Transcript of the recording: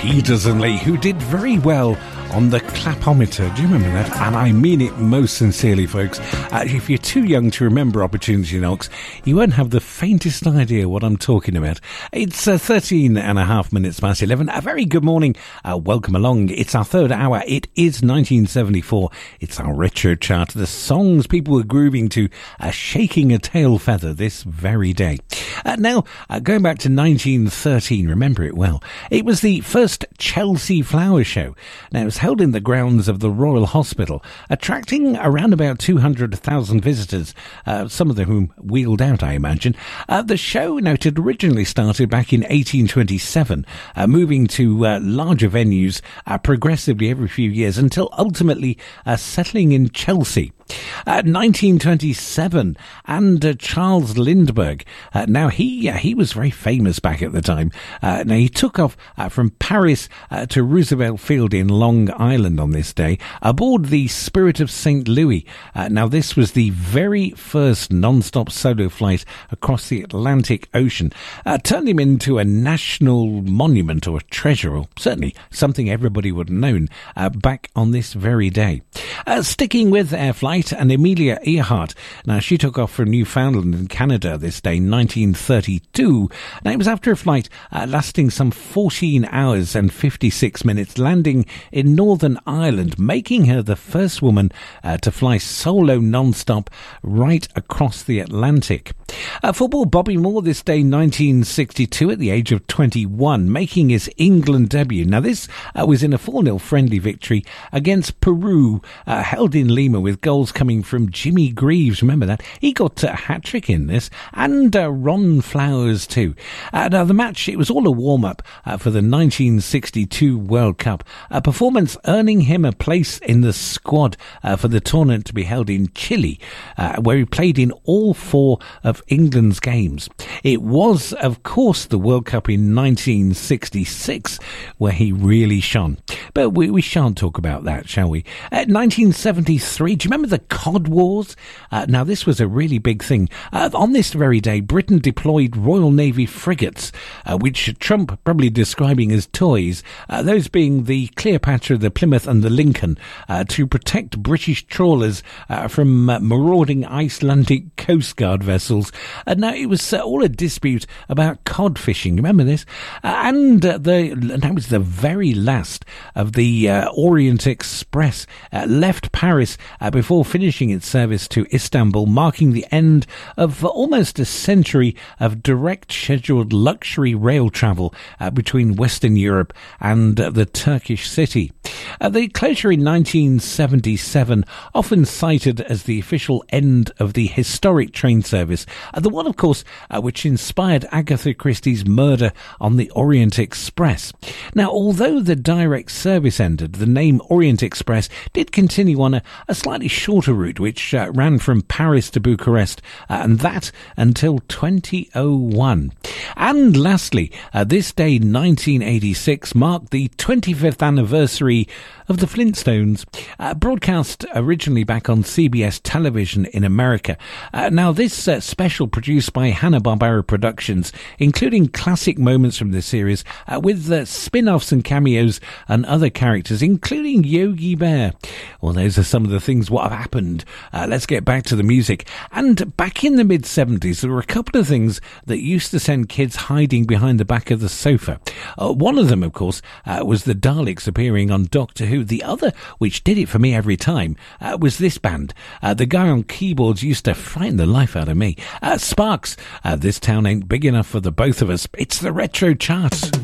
Peters and Lee, who did very well on the clapometer. Do you remember that? And I mean it most sincerely, folks. If you're too young to remember Opportunity Knocks, you won't have the faintest idea what I'm talking about. It's 13 and a half minutes past 11. A very good morning. Welcome along. It's our third hour. It is 1974. It's our retro chart. The songs people were grooving to, shaking a tail feather this very day. Now, going back to 1913, remember it well. It was the first Chelsea Flower Show. Now, it was held in the grounds of the Royal Hospital, attracting around about 200,000 visitors, some of whom wheeled out, I imagine. The show, it had originally started back in 1827, moving to larger venues progressively every few years until ultimately settling in Chelsea. 1927, and Charles Lindbergh. Now he was very famous back at the time. Now he took off from Paris to Roosevelt Field in Long Island on this day aboard the Spirit of St. Louis. Now this was the very first non-stop solo flight across the Atlantic Ocean. Turned him into a national monument or a treasure, or certainly something everybody would have known back on this very day. Sticking with air flight, and Amelia Earhart. Now, she took off from Newfoundland in Canada this day, 1932. Now, it was after a flight lasting some 14 hours and 56 minutes, landing in Northern Ireland, making her the first woman to fly solo non-stop right across the Atlantic. Football, Bobby Moore this day, 1962, at the age of 21, making his England debut. Now, this was in a 4-0 friendly victory against Peru, held in Lima, with goals coming from Jimmy Greaves. Remember that? He got a hat-trick in this, and Ron Flowers too. Now, the match, it was all a warm-up for the 1962 World Cup, a performance earning him a place in the squad for the tournament to be held in Chile, where he played in all 4 of England's games. It was, of course, the World Cup in 1966 where he really shone. But we shan't talk about that, shall we? 1973, do you remember the Cod Wars? Now, this was a really big thing. On this very day, Britain deployed Royal Navy frigates, which Trump probably describing as toys, those being the Cleopatra, the Plymouth and the Lincoln, to protect British trawlers from marauding Icelandic Coast Guard vessels. Now, it was all a dispute about cod fishing. Remember this? And that was the very last of the Orient Express left Paris before finishing its service to Istanbul, marking the end of almost a century of direct scheduled luxury rail travel between Western Europe and the Turkish city. The closure in 1977, often cited as the official end of the historic train service, the one, of course, which inspired Agatha Christie's Murder on the Orient Express. Now, although the direct service ended, the name Orient Express did continue on a slightly shorter route, which ran from Paris to Bucharest, and that until 2001. And lastly, this day, 1986, marked the 25th anniversary of the Flintstones, broadcast originally back on CBS television in America. Now, this special produced by Hanna-Barbera Productions, including classic moments from the series, with spin-offs and cameos and other characters, including Yogi Bear. Well, those are some of the things what have happened. Let's get back to the music. And back in the mid-70s, there were a couple of things that used to send kids hiding behind the back of the sofa. One of them, of course, was the Daleks appearing on Doctor Who. The other, which did it for me every time, was this band. The guy on keyboards used to frighten the life out of me. Sparks, This Town Ain't Big Enough for the Both of Us. It's the Retro Chart.